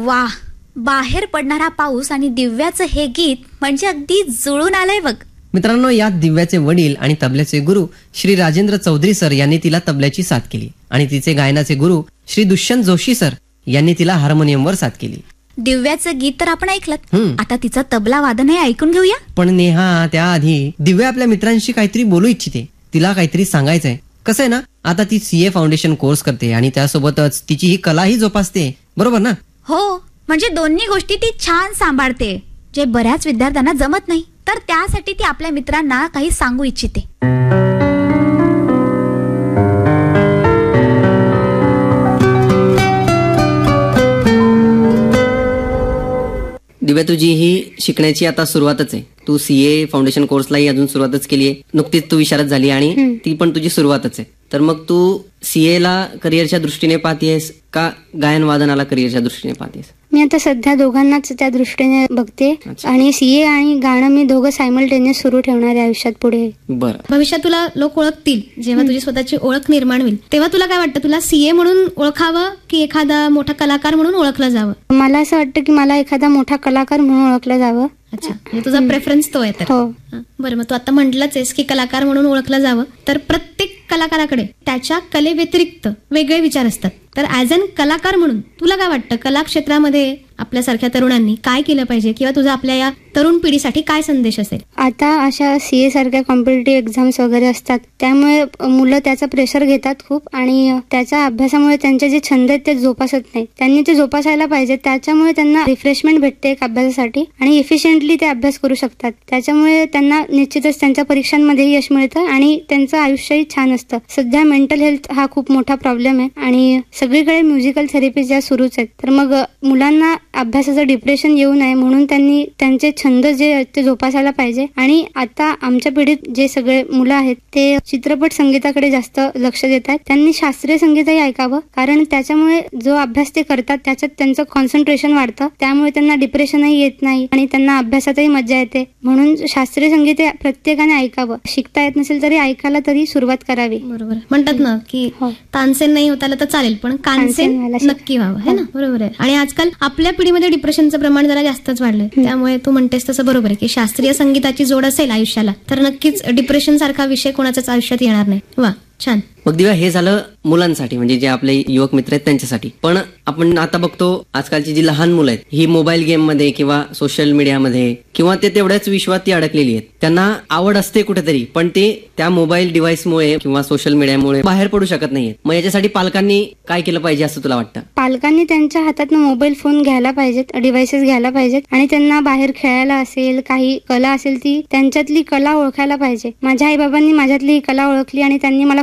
वा, बाहेर पडणारा पाऊस आणि दिव्याचं हे गीत म्हणजे अगदी जुळून आलंय बघ. मित्रांनो, यात दिव्याचे वडील आणि तबल्याचे गुरु श्री राजेंद्र चौधरी सर यांनी तिला तबल्याची साथ केली आणि तिचे गायनाचे गुरु श्री दुष्यंत जोशी सर यांनी तिला हार्मोनियमवर साथ केली. दिव्याचं गीत तर आपण ऐकलं, आता तिचा तबला वादन हे ऐकून घेऊया. पण नेहा, त्याआधी दिव्या आपल्या मित्रांशी काहीतरी बोलू इच्छिते. तिला काहीतरी सांगायचंय. कसं आहे ना, आता ती CA फाउंडेशन कोर्स करते आणि त्यासोबतच तिची ही कलाही जोपासते, बरोबर ना? हो, म्हणजे दोन्ही गोष्टी ती छान सांभाळते, जे बऱ्याच विद्यार्थ्यांना जमत नाही. तर त्यासाठी ती आपल्या मित्रांना काही सांगू इच्छिते. दिव्या, तुझी ही शिकण्याची आता सुरुवातच आहे. तू CA फाउंडेशन कोर्सलाही अजून सुरुवातच केली आहे. नुकतीच तू विशारद झाली आणि ती पण तुझी सुरुवातच आहे. तर मग तू CA ला करिअरच्या दृष्टीने पाहतेस का गायन वादनाला करिअरच्या दृष्टीने पाहतेस? मी आता सध्या दोघांनाच त्या दृष्टीने बघते आणि CA आणि गाणं मी दोघं सायमल्टेनियस सुरू ठेवणार आहे आयुष्यात पुढे. बरं, भविष्यात तुला लोक ओळखतील, जेव्हा तुझी स्वतःची ओळख निर्माण होईल तेव्हा तुला काय वाटतं, तुला CA म्हणून ओळखावं की एखादा मोठा कलाकार म्हणून ओळखलं जावं? मला असं वाटतं की मला एखादा मोठा कलाकार म्हणून ओळखलं जावं. अच्छा, म्हणजे तुझा प्रेफरन्स तो आहे तर. हो. बरं, मग तू आता म्हटलंच आहेस की कलाकार म्हणून ओळखलं जावं, तर प्रत्येक कलाकाराकडे त्याच्या कलेव्यतिरिक्त वेगळे विचार असतात. तर ऍज अन कलाकार म्हणून तुला काय वाटतं, कला क्षेत्रामध्ये आपल्यासारख्या तरुणांनी काय केलं पाहिजे किंवा तुझा आपल्या या तरुण पिढीसाठी काय संदेश असेल? आता अशा CA सारख्या कॉम्पिटेटिव्ह एक्झाम्स वगैरे असतात, त्यामुळे मुलं त्याचा प्रेशर घेतात खूप आणि त्याच्या अभ्यासामुळे त्यांचे जे छंद आहेत ते जोपासत नाही. त्यांनी ते जोपासायला पाहिजे. त्याच्यामुळे त्यांना रिफ्रेशमेंट भेटते एक अभ्यासासाठी आणि इफिशियंटली ते अभ्यास करू शकतात. त्याच्यामुळे त्यांना निश्चितच त्यांच्या परीक्षांमध्ये यश मिळतं आणि त्यांचं आयुष्यही छान असतं. सध्या मेंटल हेल्थ हा खूप मोठा प्रॉब्लेम आहे आणि सगळीकडे म्युझिकल थेरपी ज्या सुरूच आहेत. तर मग मुलांना अभ्यासाचं डिप्रेशन येऊ नये म्हणून त्यांनी त्यांचे छंद जे ते जोपासायला पाहिजे. आणि आता आमच्या पिढीत जे सगळे मुलं आहेत ते चित्रपट संगीताकडे जास्त लक्ष देतात. त्यांनी शास्त्रीय संगीतही ऐकावं, कारण त्याच्यामुळे जो अभ्यास ते करतात त्याच्यात त्यांचं कॉन्सन्ट्रेशन वाढतं. त्यामुळे त्यांना डिप्रेशनही येत नाही आणि त्यांना अभ्यासातही मजा येते. म्हणून शास्त्रीय संगीत प्रत्येकाने ऐकावं. शिकता येत नसेल तरी ऐकायला तरी सुरुवात करावी. बरोबर म्हणतात ना की तानसेन नाही होत आलं तर चालेल, पण कानसेन नक्की व्हावं, है ना? बरोबर आहे. आणि आजकाल आपल्या पिढीमध्ये डिप्रेशनचं प्रमाण जरा जास्तच वाढलंय. त्यामुळे तू म्हणतेस तसं बरोबर आहे की शास्त्रीय संगीताची जोड असेल आयुष्याला तर नक्कीच डिप्रेशन सारखा विषय कोणाच्याच आयुष्यात येणार नाही. वा, छान. मग दिव्या, हे झालं मुलांसाठी, म्हणजे जे आपले युवक मित्र आहेत त्यांच्यासाठी. पण आपण आता बघतो आजकालची जी लहान मुलं आहेत ही मोबाईल गेम मध्ये किंवा सोशल मीडियामध्ये किंवा ते तेवढ्याच विश्वात ती अडकलेली आहेत. त्यांना आवड असते कुठेतरी, पण ते त्या मोबाईल डिव्हाइसमुळे किंवा सोशल मीडियामुळे बाहेर पडू शकत नाहीयेत. मग याच्यासाठी पालकांनी काय केलं पाहिजे असं तुला वाटतं? पालकांनी त्यांच्या हातात मोबाईल फोन घ्यायला पाहिजेत, डिव्हाइसेस घ्यायला पाहिजेत आणि त्यांना बाहेर खेळायला असेल, काही कला असेल ती त्यांच्यातली कला ओळखायला पाहिजे. माझ्या आई बाबांनी माझ्यातली ही कला ओळखली आणि त्यांनी मला